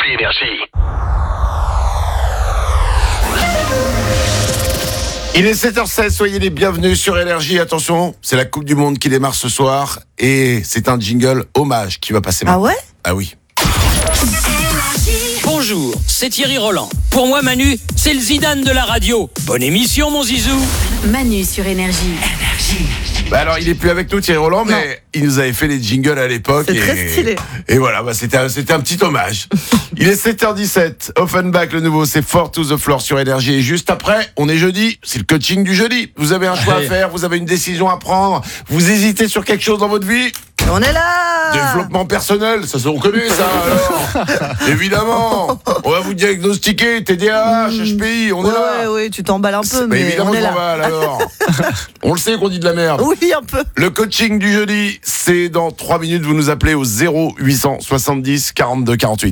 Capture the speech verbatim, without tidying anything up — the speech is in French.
l'appli Énergie. Il est sept heures seize, soyez les bienvenus sur Énergie. Attention, c'est la Coupe du Monde qui démarre ce soir et c'est un jingle hommage qui va passer maintenant. Ah ouais ? Ah oui. Bonjour, c'est Thierry Roland. Pour moi, Manu, c'est le Zidane de la radio. Bonne émission, mon zizou. Manu sur Énergie. Bah alors, il est plus avec nous, Thierry Roland, mais non. Il nous avait fait les jingles à l'époque. C'est et, très stylé. Et voilà, bah c'était, un, c'était un petit hommage. Il est sept heures dix-sept. Offenbach, le nouveau, c'est Four to the Floor sur Énergie. Et juste après, on est jeudi, c'est le coaching du jeudi. Vous avez un choix à faire, vous avez une décision à prendre, vous hésitez sur quelque chose dans votre vie. On est là. Développement personnel, ça on connaît ça alors. Évidemment, on va vous diagnostiquer T D A H, H P I, on ouais, est là. Oui, tu t'emballes un peu, mais, mais évidemment on est qu'on là. va alors. On le sait qu'on dit de la merde. Oui, un peu. Le coaching du jeudi, c'est dans trois minutes. Vous nous appelez au zéro huit cent soixante-dix quarante-deux quarante-huit.